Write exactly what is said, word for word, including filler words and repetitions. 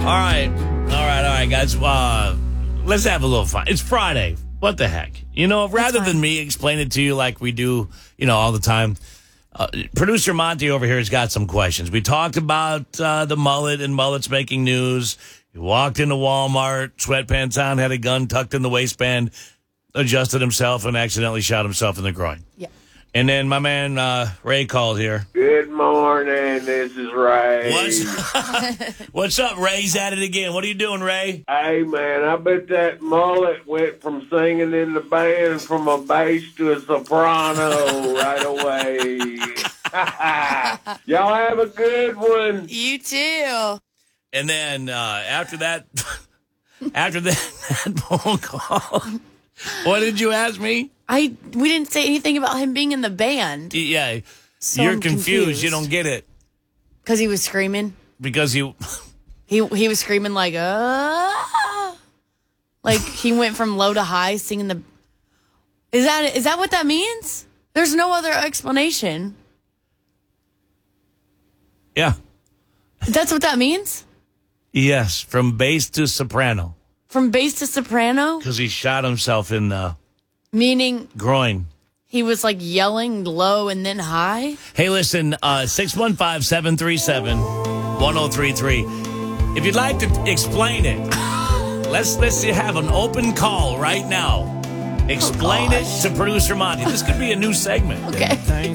All right. All right, all right, guys. Uh, let's have a little fun. It's Friday. What the heck? You know, rather than me explain it to you like we do, you know, all the time, uh, producer Monty over here has got some questions. We talked about uh, the mullet and mullets making news. He walked into Walmart, sweatpants on, had a gun tucked in the waistband, adjusted himself, and accidentally shot himself in the groin. Yeah. And then my man uh, Ray called here. Good morning, this is Ray. What's, What's up, Ray's at it again. What are you doing, Ray? Hey, man, I bet that mullet went from singing in the band from a bass to a soprano right away. Y'all have a good one. You too. And then uh, after that, after that, that phone call, what did you ask me? I we didn't say anything about him being in the band. Yeah, So you're I'm confused. confused. You don't get it Because he was screaming. because you. He he was screaming like, uh like he went from low to high singing the. Is that is that what that means? There's no other explanation. Yeah. That's what that means? Yes, from bass to soprano From bass to soprano? because he shot himself in the Meaning groin. he was like yelling low and then high? Hey, listen, uh, six one five, seven three seven, one oh three three. If you'd like to explain it, let's let's have an open call right now. Explain Oh, it to producer Monty. This could be a new segment. Okay.